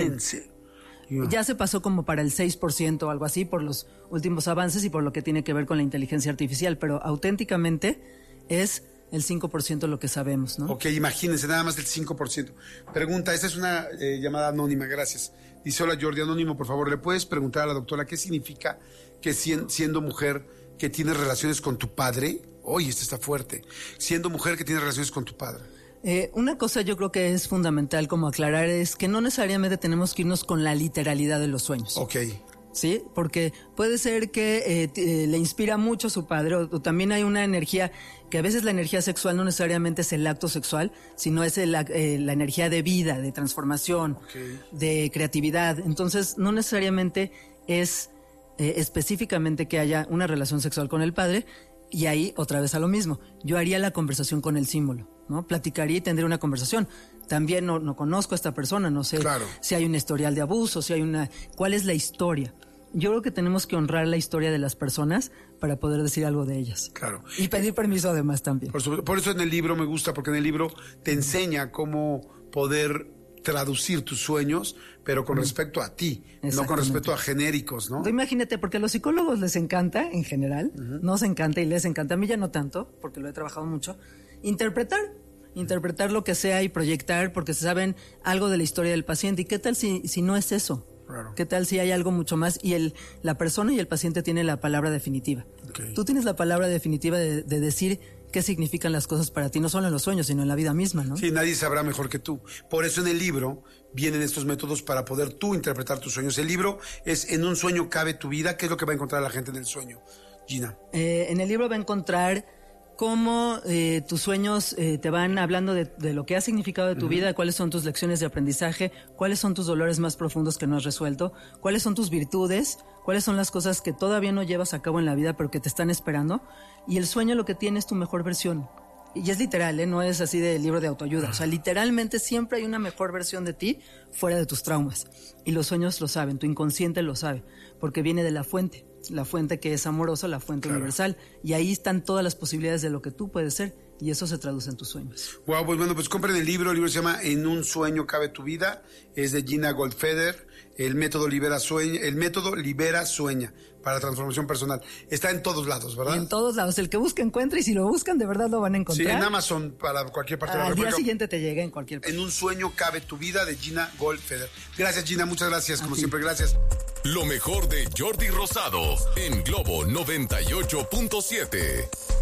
Ya se pasó como para el 6% o algo así por los últimos avances y por lo que tiene que ver con la inteligencia artificial, pero auténticamente es el 5% lo que sabemos, ¿no? Ok, imagínense, nada más el 5%. Pregunta, esta es una llamada anónima, gracias. Dice, hola Jordi, anónimo, por favor, ¿le puedes preguntar a la doctora qué significa que siendo mujer que tienes relaciones con tu padre? Oye, esto está fuerte. Siendo mujer que tienes relaciones con tu padre. Una cosa yo creo que es fundamental como aclarar es que no necesariamente tenemos que irnos con la literalidad de los sueños. Ok. Sí, porque puede ser que le inspira mucho a su padre o también hay una energía, que a veces la energía sexual no necesariamente es el acto sexual, sino es la energía de vida, de transformación, de creatividad. Entonces, no necesariamente es específicamente que haya una relación sexual con el padre. Y ahí, otra vez a lo mismo, yo haría la conversación con el símbolo, ¿no? Platicaría y tendría una conversación. También no conozco a esta persona, no sé si hay un historial de abuso, ¿cuál es la historia? Yo creo que tenemos que honrar la historia de las personas para poder decir algo de ellas. Claro. Y pedir permiso además también. Por eso en el libro me gusta, porque en el libro te enseña cómo poder traducir tus sueños, pero con respecto a ti, no con respecto a genéricos, ¿no? Imagínate, porque a los psicólogos les encanta, en general, nos encanta y les encanta, a mí ya no tanto, porque lo he trabajado mucho, interpretar lo que sea y proyectar, porque se saben algo de la historia del paciente. ¿Y qué tal si no es eso? Claro. ¿Qué tal si hay algo mucho más? Y la persona y el paciente tienen la palabra definitiva. Okay. Tú tienes la palabra definitiva de decir qué significan las cosas para ti, no solo en los sueños, sino en la vida misma, ¿no? Sí, nadie sabrá mejor que tú. Por eso en el libro vienen estos métodos para poder tú interpretar tus sueños. El libro es En un sueño cabe tu vida. ¿Qué es lo que va a encontrar la gente en el sueño, Gina? En el libro va a encontrar cómo tus sueños te van hablando de lo que ha significado de tu vida, cuáles son tus lecciones de aprendizaje, cuáles son tus dolores más profundos que no has resuelto, cuáles son tus virtudes, cuáles son las cosas que todavía no llevas a cabo en la vida pero que te están esperando. Y el sueño lo que tiene es tu mejor versión. Y es literal, no es así de libro de autoayuda. O sea, literalmente siempre hay una mejor versión de ti fuera de tus traumas. Y los sueños lo saben, tu inconsciente lo sabe, porque viene de la fuente que es amorosa, la fuente universal. Y ahí están todas las posibilidades de lo que tú puedes ser. Y eso se traduce en tus sueños. Wow, pues bueno, pues compren el libro se llama En un sueño cabe tu vida, es de Gina Goldfeder, el método libera sueña para transformación personal. Está en todos lados, ¿verdad? En todos lados, el que busca encuentra y si lo buscan de verdad lo van a encontrar. Sí, en Amazon para cualquier parte de la República. Al día siguiente te llega en cualquier parte. En un sueño cabe tu vida de Gina Goldfeder. Gracias Gina, muchas gracias, como siempre, gracias. Lo mejor de Jordi Rosado en Globo 98.7.